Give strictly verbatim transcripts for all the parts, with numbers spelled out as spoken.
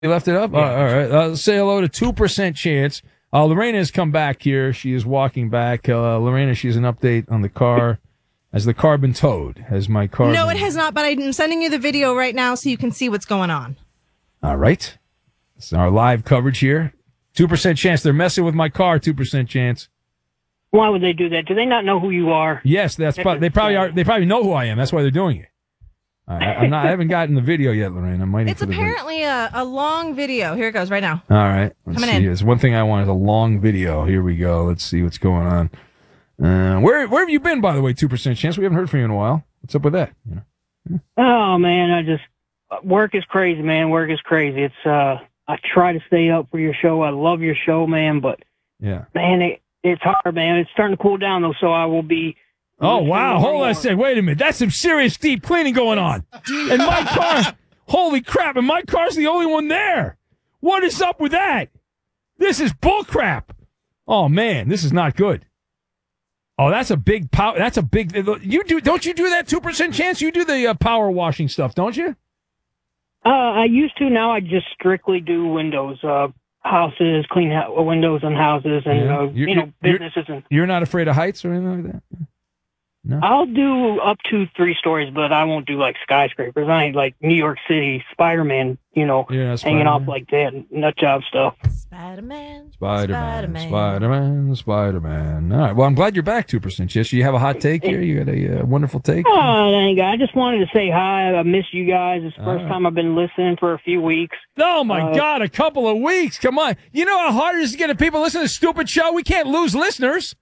You left it up? Yeah. Uh, all right. Uh, say hello to two percent Chance. Uh, Lorena has come back here. She is walking back. Uh, Lorena, she has an update on the car. Has the car been towed? Has my car No, been... it has not, but I'm sending you the video right now so you can see what's going on. All right. It's our live coverage here. two percent chance. They're messing with my car, two percent chance. Why would they do that? Do they not know who you are? Yes, that's, that's pro- they probably are. They probably know who I am. That's why they're doing it. Uh, I, I'm not. I haven't gotten the video yet, Lorraine. I'm waiting it's for the apparently a, a long video. Here it goes right now. All right. Let's Coming see. in. There's one thing I want is a long video. Here we go. Let's see what's going on. Uh, where where have you been, by the way, two percent chance? We haven't heard from you in a while. What's up with that? You know? Oh, man, I just, work is crazy, man. Work is crazy. It's, uh, I try to stay up for your show. I love your show, man, but, yeah, man, it, it's hard, man. It's starting to cool down, though, so I will be. Oh, wow. Hold on a second. Wait a minute. That's some serious deep cleaning going on. And my car, holy crap, and my car's the only one there. What is up with that? This is bullcrap. Oh, man, this is not good. Oh, that's a big power. That's a big. You do, don't you do that two percent chance? You do the uh, power washing stuff, don't you? Uh, I used to. Now I just strictly do windows, uh, houses, clean ho- windows on houses, and Yeah. uh, You're- you know you're- businesses. And You're not afraid of heights or anything like that? No. I'll do up to three stories, but I won't do like skyscrapers. I ain't like New York City Spider-Man, you know, You're not hanging Spider-Man? off like that, nut job stuff. Spider-Man. Spider-Man, Spider-Man, Spider-Man. All right. Well, I'm glad you're back, two percent. Yes, you have a hot take here? You got a uh, wonderful take? Oh, thank God. I just wanted to say hi. I miss you guys. It's the first right. time I've been listening for a few weeks. Oh, my Uh, God, a couple of weeks. Come on. You know how hard it is to get people to listen to this stupid show? We can't lose listeners.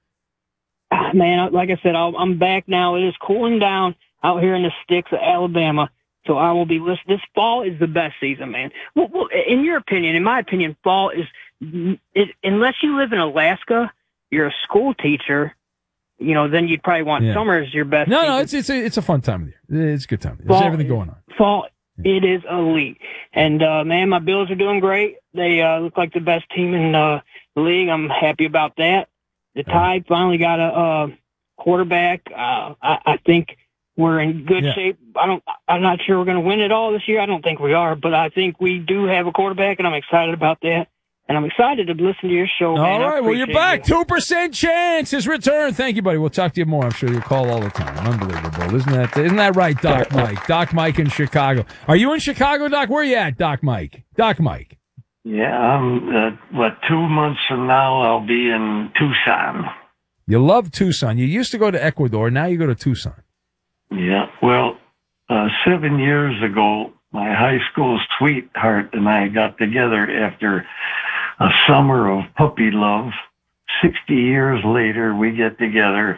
Man, like I said, I'll, I'm back now. It is cooling down out here in the sticks of Alabama, so I will be listening. This fall is the best season, man. Well, well, in your opinion, in my opinion, fall is, it, unless you live in Alaska, you're a school teacher, you know, then you'd probably want Yeah. summer as your best No, season. no, it's it's a, it's a fun time of the year. It's a good time. There's Fall- everything going on. Fall, it is elite. And, uh, man, my Bills are doing great. They uh, look like the best team in uh, the league. I'm happy about that. The Tide finally got a uh, quarterback. Uh, I, I think we're in good Yeah. shape. I don't. I'm not sure we're going to win it all this year. I don't think we are, but I think we do have a quarterback, and I'm excited about that. And I'm excited to listen to your show. All man. I right, well, you're appreciate back. you. two percent chance is returned. Thank you, buddy. We'll talk to you more. I'm sure you'll call all the time. Unbelievable. Isn't that isn't that right, Doc Mike? Doc Mike in Chicago. Are you in Chicago, Doc? Where you at, Doc Mike? Doc Mike. Yeah, I'm, uh, what, two months from now, I'll be in Tucson. You love Tucson. You used to go to Ecuador. Now you go to Tucson. Yeah, well, uh, seven years ago, my high school sweetheart and I got together after a summer of puppy love. Sixty years later, we get together.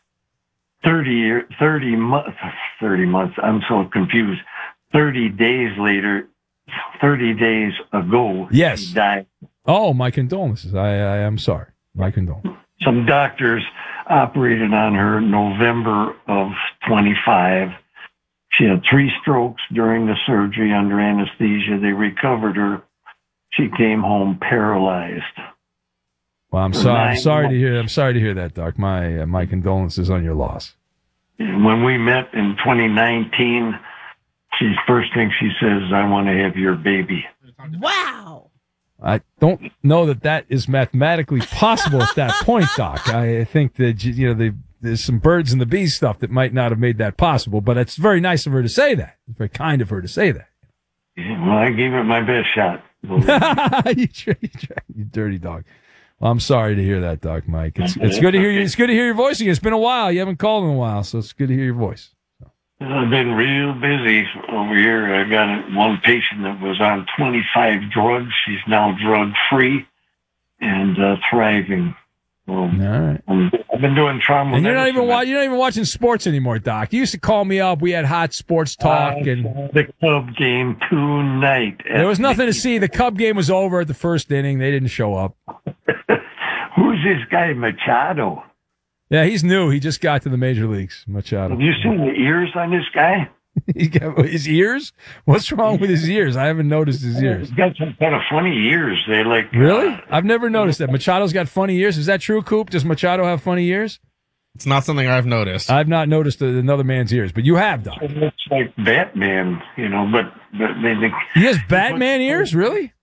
Thirty year, thirty months, thirty months. I'm so confused. Thirty days later, thirty days ago, Yes. she died. Oh, my condolences. I, I am sorry. My condolences. Some doctors operated on her in November of twenty-five. She had three strokes during the surgery under anesthesia. They recovered her. She came home paralyzed. Well, I'm For sorry. I'm nine sorry to months. hear. I'm sorry to hear that, Doc. My uh, my condolences on your loss. And when we met in twenty nineteen, she first thing she says is, "I want to have your baby." Wow. I don't know that that is mathematically possible at that point, Doc. I think that you know the, there's some birds and the bees stuff that might not have made that possible. But it's very nice of her to say that. It's very kind of her to say that. Well, I gave it my best shot. you, try, you, try, you dirty dog. Well, I'm sorry to hear that, Doc Mike. It's it's good to hear you. It's good to hear your voice again. It's been a while. You haven't called in a while, so it's good to hear your voice. I've been real busy over here. I got one patient that was on twenty-five drugs. She's now drug-free and uh, thriving. Well, All right. um, I've been doing trauma. And you're not even medicine. wa- you're not even watching sports anymore, Doc. You used to call me up. We had hot sports talk, I and saw the Cub game tonight. there was nothing to see. The Cub game was over at the first inning. They didn't show up. Who's this guy, Machado? Yeah, he's new. He just got to the major leagues, Machado. Have you seen the ears on this guy? He got, his ears? What's wrong with his ears? I haven't noticed his ears. He's got some kind of funny ears. They like Really? uh, I've never noticed that. Machado's got funny ears. Is that true, Coop? Does Machado have funny ears? It's not something I've noticed. I've not noticed another man's ears, but you have, Doc. It looks like Batman, you know, but, but they, they, He has Batman ears, really?